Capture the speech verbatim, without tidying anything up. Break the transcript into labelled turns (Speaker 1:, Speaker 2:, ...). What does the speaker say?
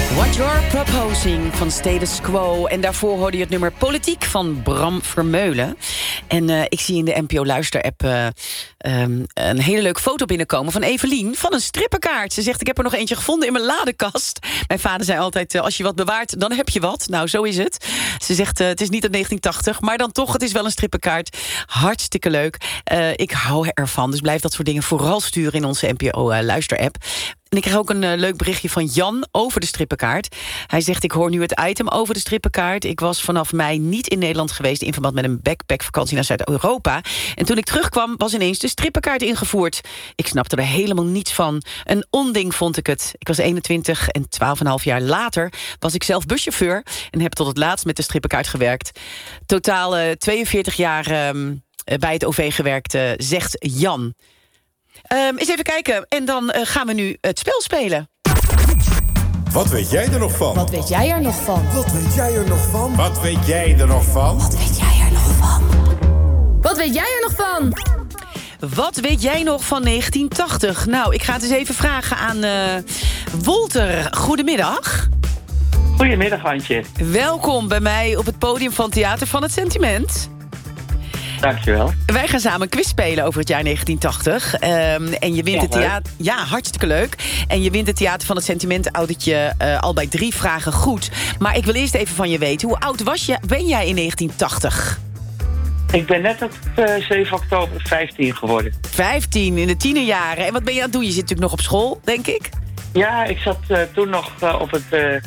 Speaker 1: What You're Proposing van Status Quo. En daarvoor hoorde je het nummer Politiek van Bram Vermeulen. En uh, ik zie in de N P O Luister-app uh, um, een hele leuke foto binnenkomen van Evelien van een strippenkaart. Ze zegt, ik heb er nog eentje gevonden in mijn ladekast. Mijn vader zei altijd, uh, als je wat bewaart, dan heb je wat. Nou, zo is het. Ze zegt, uh, het is niet uit negentien tachtig, maar dan toch, het is wel een strippenkaart. Hartstikke leuk. Uh, ik hou ervan, dus blijf dat soort dingen vooral sturen in onze N P O uh, Luister-app. En ik kreeg ook een uh, leuk berichtje van Jan over de strippenkaart. Hij zegt, ik hoor nu het item over de strippenkaart. Ik was vanaf mei niet in Nederland geweest in verband met een backpackvakantie naar Zuid-Europa. En toen ik terugkwam, was ineens de strippenkaart ingevoerd. Ik snapte er helemaal niets van. Een onding vond ik het. Ik was eenentwintig en twaalf en een half jaar later was ik zelf buschauffeur en heb tot het laatst met de strippenkaart gewerkt. Totaal uh, tweeënveertig jaar um, bij het O V gewerkt, uh, zegt Jan. Um, eens even kijken. En dan uh, gaan we nu het spel spelen.
Speaker 2: Wat weet jij er nog van?
Speaker 3: Wat weet jij er nog van?
Speaker 2: Wat weet jij er nog van? Wat weet jij er nog van?
Speaker 3: Wat weet jij er nog van? Wat weet jij er nog van?
Speaker 1: Wat weet jij nog van negentien tachtig? Nou, ik ga het eens even vragen aan uh, Wolter. Goedemiddag.
Speaker 4: Goedemiddag, Antje.
Speaker 1: Welkom bij mij op het podium van Theater van het Sentiment.
Speaker 4: Dankjewel.
Speaker 1: Wij gaan samen een quiz spelen over het jaar negentien tachtig. Um, en je wint
Speaker 4: ja,
Speaker 1: het theater. Ja, hartstikke leuk. En je wint het Theater van het Sentiment autootje uh, al bij drie vragen goed. Maar ik wil eerst even van je weten, hoe oud was je, ben jij in negentien tachtig?
Speaker 4: Ik ben net op uh, zeven oktober vijftien geworden.
Speaker 1: vijftien, in de tienerjaren. En wat ben je aan het doen? Je zit natuurlijk nog op school, denk ik?
Speaker 4: Ja, ik zat uh, toen nog uh, op het uh,